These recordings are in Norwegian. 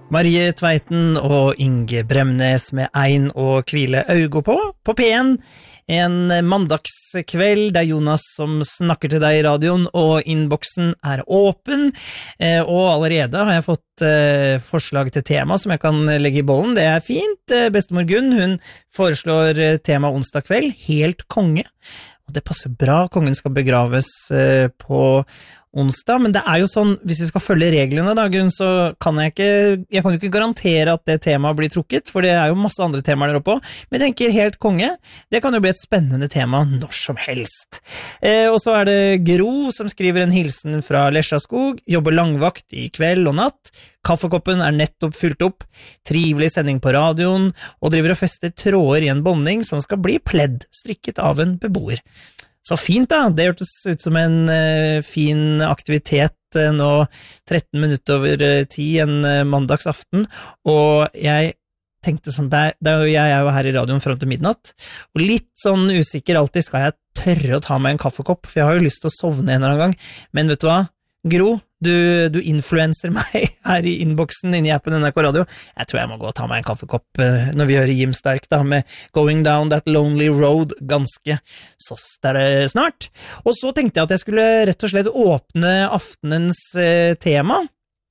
Marie Tveiten og Inge Bremnes med Ein og Kvile Øygo på P1. En mandagskveld, det Jonas som snakker til deg i radioen, og innboksen åpen. Og allerede har jeg fått forslag til tema som jeg kan legge i bollen. Det fint. Bestemor Gunn, hun foreslår tema onsdag kveld, helt konge. Og det passer bra, kongen skal begraves på onsdag, men det jo sånn, hvis vi skal følge reglene da, Gunn, så kan jeg kan jo ikke garantere at det temaet blir trukket, for det jo masse andre temaer der oppe, men jeg tenker helt konge, det kan jo bli et spennende tema når som helst. Og så det Gro som skriver en hilsen fra Lesjaskog, jobber langvakt i kveld og natt, kaffekoppen nettopp fylt opp, trivelig sending på radioen, og driver og fester tråder i en bonding som skal bli pledd, strikket av en beboer. Så fint da, det hørtes ut som en fin aktivitet nå 13 minutter over 10 en mandagsaften, og jeg tenkte sånn, jeg jo her i radioen frem til midnatt, og litt sånn usikker alltid, skal jeg tørre å ta meg en kaffekopp, for jeg har jo lyst til å sovne en eller annen gang, men vet du hva? Gro, du influenser meg her i innboksen inne i appen NRK Radio. Jeg tror jeg må gå og ta meg en kaffekopp når vi hører Jim Stark da, med Going Down That Lonely Road ganske så snart. Og så tenkte jeg at jeg skulle rett og slett åpne aftenens tema,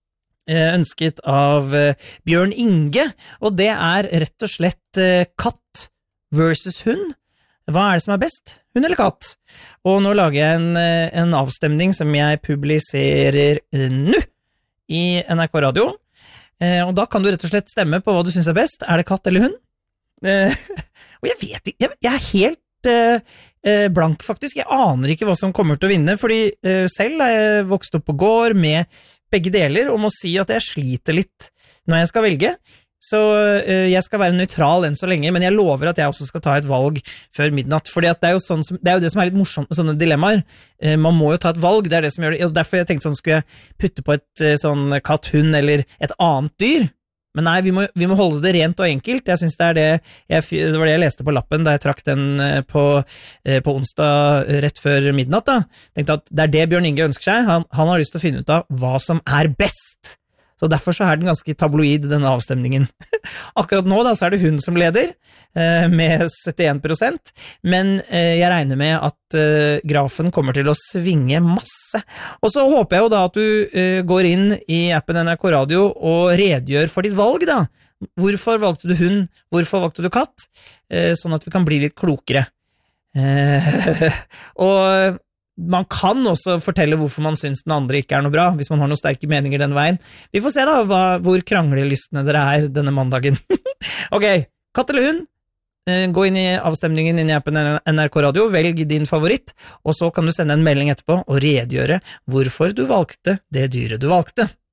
ønsket av Bjørn Inge, og det rett og slett katt versus hund. Hva det som best? Hund eller katt? Og nå lager jeg en avstemning som jeg publiserer nå i NRK Radio. Og da kan du rett og slett stemme på hva du synes best. Det katt eller hund? Og jeg vet ikke, jeg helt blank faktisk. Jeg aner ikke hva som kommer til å vinne, fordi selv jeg vokst opp på gård med begge deler, og må si at jeg sliter litt når jeg skal velge. Så jeg skal være nøytral enn så lenge, men jeg lover at jeg også skal ta et valg før midnatt, fordi at det jo sånn det jo det som litt morsomt med sånne dilemmaer. Man må jo ta et valg, det det som gjør det, og derfor jeg tenkte sånn, skulle jeg putte på et sånn katt, hund eller et annet dyr? Men nei, vi må holde det rent og enkelt. Jeg synes det var det jeg leste på lappen da jeg trakk den på onsdag rett før midnatt da. Tenkte at det det Bjørn Inge ønsker seg. Han har lyst til å finne ut av hva som best. Så derfor så den ganske tabloid, denne avstemningen. Akkurat nå da, så det hun som leder, med 71%, men jeg regner med at grafen kommer til å svinge masse. Og så håper jeg jo da at du går inn i appen NRK Radio og redegjør for ditt valg da. Hvorfor valgte du hund? Hvorfor valgte du katt? Sånn at vi kan bli litt klokere. Og man kan også fortelle hvorfor man synes den andre ikke noe bra, hvis man har noen sterke meninger den veien. Vi får se da hvor kranglelystne dere denne mandagen. Ok, katt eller hund? Gå inn i avstemningen inn i appen NRK Radio, velg din favoritt, og så kan du sende en melding etterpå og redegjøre hvorfor du valgte det dyret du valgte.